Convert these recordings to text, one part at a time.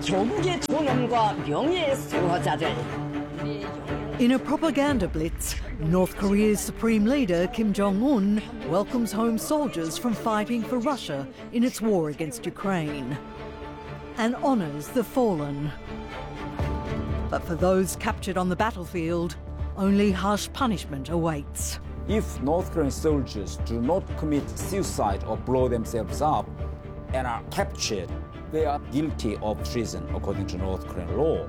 조국의 존엄과 명예의 수호자들. In a propaganda blitz, North Korea's supreme leader Kim Jong-un welcomes home soldiers from fighting for Russia in its war against Ukraine and honours the fallen. But for those captured on the battlefield, only harsh punishment awaits. If North Korean soldiers do not commit suicide or blow themselves up and are captured, they are guilty of treason according to North Korean law.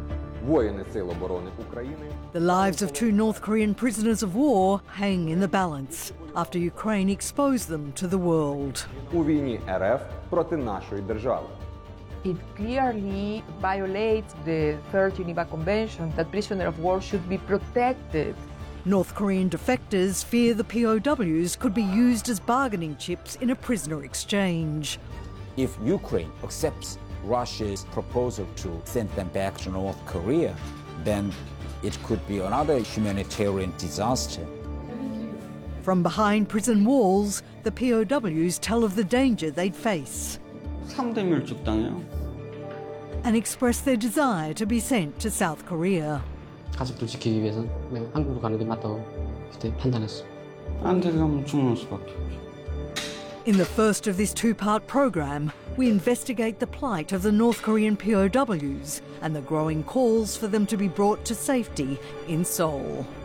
The lives of 2 North Korean prisoners of war hang in the balance after Ukraine exposed them to the world. У війні РФ проти нашої держави. It clearly violates the Third Geneva Convention that prisoners of war should be protected. North Korean defectors fear the POWs could be used as bargaining chips in a prisoner exchange. If Ukraine accepts Russia's proposal to send them back to North Korea, then it could be another humanitarian disaster. From behind prison walls, the POWs tell of the danger they'd face 3대 밀축당해요. and express their desire to be sent to South Korea. 가족들 지키기 위해서는 한국으로 가는 게 맞다고 그때 판단했어. 안 데려가면 죽는 수밖에 없죠. In the first of this 2-part program, we investigate the plight of the North Korean POWs and the growing calls for them to be brought to safety in Seoul.